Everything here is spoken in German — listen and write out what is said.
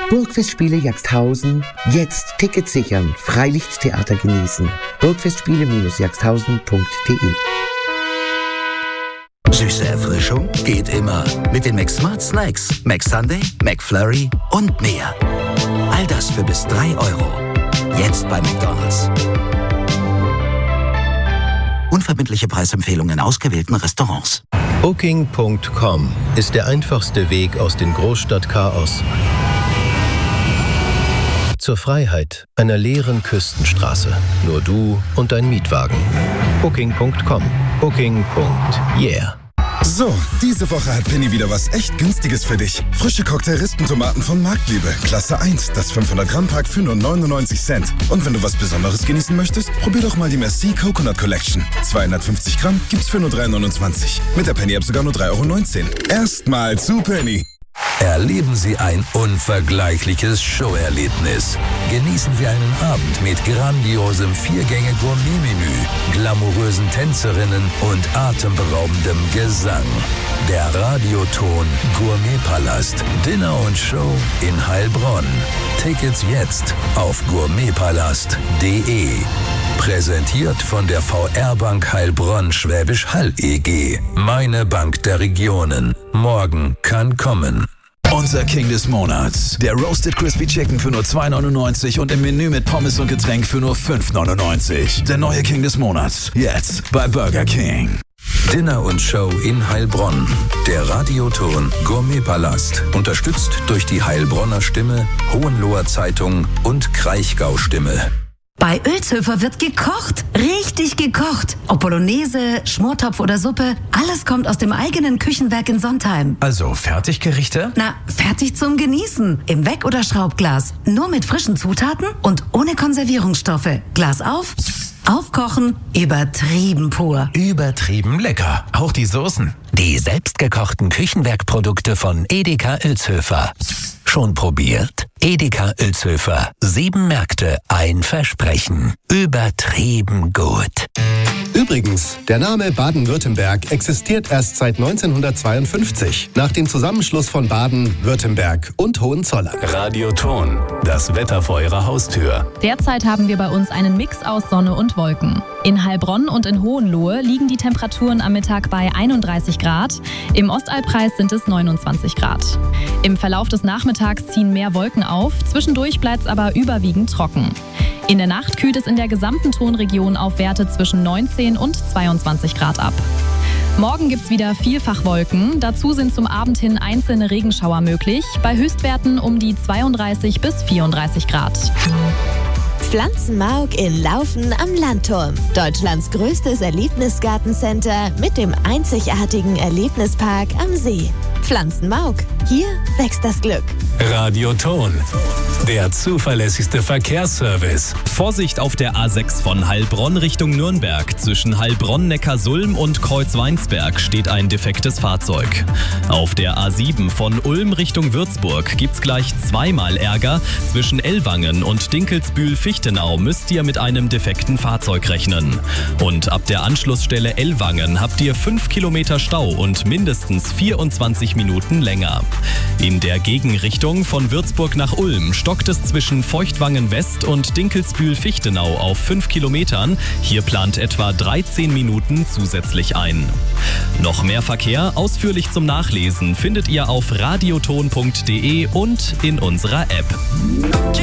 Burgfestspiele Jagsthausen. Jetzt Tickets sichern. Freilichttheater genießen. Burgfestspiele-jagsthausen.de. Süße Erfrischung geht immer. Mit den McSmart Snacks, McSunday, McFlurry und mehr. All das für bis 3 Euro. Jetzt bei McDonald's. Unverbindliche Preisempfehlungen in ausgewählten Restaurants. Booking.com ist der einfachste Weg aus dem Großstadtchaos zur Freiheit einer leeren Küstenstraße. Nur du und dein Mietwagen. Booking.com. Booking.yeah. So, diese Woche hat Penny wieder was echt Günstiges für dich. Frische Cocktail-Rispentomaten von Marktliebe. Klasse 1, das 500-Gramm-Pack für nur 99 Cent. Und wenn du was Besonderes genießen möchtest, probier doch mal die Merci Coconut Collection. 250 Gramm gibt's für nur 3,29. Mit der Penny-App sogar nur 3,19 €. Erstmal zu Penny. Erleben Sie ein unvergleichliches Showerlebnis. Genießen Sie einen Abend mit grandiosem 4-Gänge-Gourmet-Menü, glamourösen Tänzerinnen und atemberaubendem Gesang. Der Radioton Gourmetpalast. Dinner und Show in Heilbronn. Tickets jetzt auf gourmetpalast.de. Präsentiert von der VR-Bank Heilbronn Schwäbisch Hall e.G. Meine Bank der Regionen. Morgen kann kommen. Unser King des Monats. Der Roasted Crispy Chicken für nur 2,99 und im Menü mit Pommes und Getränk für nur 5,99. Der neue King des Monats. Jetzt bei Burger King. Dinner und Show in Heilbronn. Der Radioton Gourmetpalast. Unterstützt durch die Heilbronner Stimme, Hohenloher Zeitung und Kraichgau Stimme. Bei Oelzhöfer wird gekocht. Richtig gekocht. Ob Bolognese, Schmortopf oder Suppe, alles kommt aus dem eigenen Küchenwerk in Sontheim. Also Fertiggerichte? Na, fertig zum Genießen. Im Weck- oder Schraubglas. Nur mit frischen Zutaten und ohne Konservierungsstoffe. Glas auf, aufkochen, übertrieben pur. Übertrieben lecker. Auch die Soßen. Die selbstgekochten Küchenwerkprodukte von Edeka Oelzhöfer. Schon probiert? Edeka Oelzhöfer. 7 Märkte, ein Versprechen. Übertrieben gut. Übrigens, der Name Baden-Württemberg existiert erst seit 1952, nach dem Zusammenschluss von Baden, Württemberg und Hohenzollern. Radioton, das Wetter vor Ihrer Haustür. Derzeit haben wir bei uns einen Mix aus Sonne und Wolken. In Heilbronn und in Hohenlohe liegen die Temperaturen am Mittag bei 31 Grad. Im Ostalbkreis sind es 29 Grad. Im Verlauf des Nachmittags ziehen mehr Wolken auf, zwischendurch bleibt es aber überwiegend trocken. In der Nacht kühlt es in der gesamten Tonregion auf Werte zwischen 19 und 22 Grad ab. Morgen gibt's wieder vielfach Wolken. Dazu sind zum Abend hin einzelne Regenschauer möglich, bei Höchstwerten um die 32 bis 34 Grad. Pflanzenmark in Laufen am Landturm. Deutschlands größtes Erlebnisgartencenter mit dem einzigartigen Erlebnispark am See. Pflanzenmark. Hier wächst das Glück. Radioton, der zuverlässigste Verkehrsservice. Vorsicht auf der A6 von Heilbronn Richtung Nürnberg. Zwischen Heilbronn-Neckarsulm und Kreuzweinsberg steht ein defektes Fahrzeug. Auf der A7 von Ulm Richtung Würzburg gibt's gleich zweimal Ärger. Zwischen Ellwangen und Dinkelsbühl-Fichtenau müsst ihr mit einem defekten Fahrzeug rechnen. Und ab der Anschlussstelle Ellwangen habt ihr 5 Kilometer Stau und mindestens 24 Minuten länger. In der Gegenrichtung von Würzburg nach Ulm stockt es zwischen Feuchtwangen West und Dinkelsbühl-Fichtenau auf 5 Kilometern. Hier plant etwa 13 Minuten zusätzlich ein. Noch mehr Verkehr ausführlich zum Nachlesen findet ihr auf radioton.de und in unserer App.